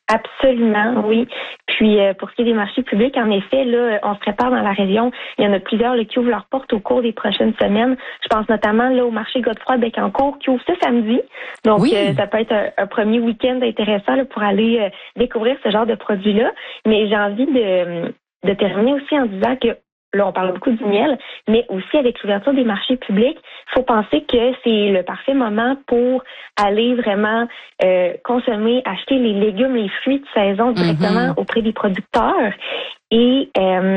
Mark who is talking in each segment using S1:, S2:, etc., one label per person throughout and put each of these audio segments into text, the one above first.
S1: Absolument, oui. Puis pour ce qui est des marchés publics, en effet, là, on se prépare dans la région. Il y en a plusieurs là, qui ouvrent leurs portes au cours des prochaines semaines. Je pense notamment là au marché Godefroy-Bécancour qui ouvre ce samedi. Donc
S2: Oui.
S1: Ça peut être un premier week-end intéressant là, pour aller découvrir ce genre de produits-là. Mais j'ai envie de terminer aussi en disant que là, on parle beaucoup du miel, mais aussi avec l'ouverture des marchés publics, il faut penser que c'est le parfait moment pour aller vraiment consommer, acheter les légumes, les fruits de saison directement auprès des producteurs. Et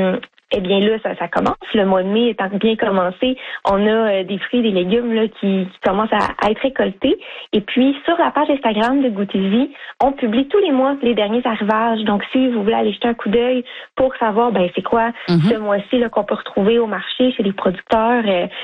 S1: eh bien là, ça commence. Le mois de mai étant bien commencé, on a des fruits et des légumes là, qui commencent à être récoltés. Et puis, sur la page Instagram de Goûtez-y, on publie tous les mois les derniers arrivages. Donc, si vous voulez aller jeter un coup d'œil pour savoir c'est quoi ce mois-ci là, qu'on peut retrouver au marché chez les producteurs,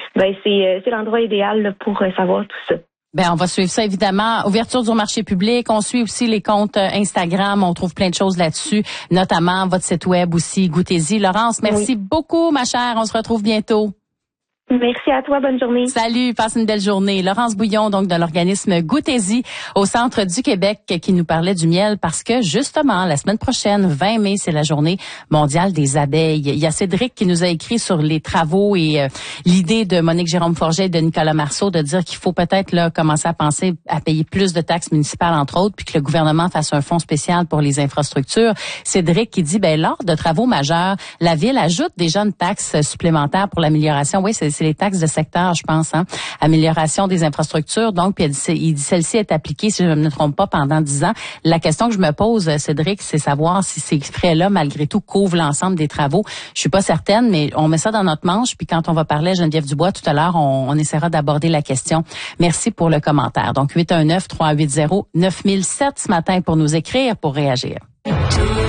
S1: c'est l'endroit idéal là, pour savoir tout ça.
S2: On va suivre ça, évidemment. Ouverture du marché public. On suit aussi les comptes Instagram. On trouve plein de choses là-dessus, notamment votre site web aussi, Goûtez-y. Laurence, merci beaucoup, ma chère. On se retrouve bientôt.
S1: Merci à toi. Bonne journée.
S2: Salut. Passe une belle journée. Laurence Bouillon, donc, de l'organisme Goûtez-y au centre du Québec, qui nous parlait du miel parce que, justement, la semaine prochaine, 20 mai, c'est la journée mondiale des abeilles. Il y a Cédric qui nous a écrit sur les travaux et l'idée de Monique Jérôme Forget et de Nicolas Marceau de dire qu'il faut peut-être là commencer à penser à payer plus de taxes municipales, entre autres, puis que le gouvernement fasse un fonds spécial pour les infrastructures. Cédric qui dit, lors de travaux majeurs, la ville ajoute déjà une taxe supplémentaire pour l'amélioration. Oui, c'est les taxes de secteur, je pense, amélioration des infrastructures. Donc, puis il dit celle-ci est appliquée, si je ne me trompe pas, pendant 10 ans. La question que je me pose, Cédric, c'est savoir si ces frais-là, malgré tout, couvrent l'ensemble des travaux. Je suis pas certaine, mais on met ça dans notre manche. Puis quand on va parler à Geneviève Dubois tout à l'heure, on essaiera d'aborder la question. Merci pour le commentaire. Donc, 819-380-9007 ce matin pour nous écrire, pour réagir.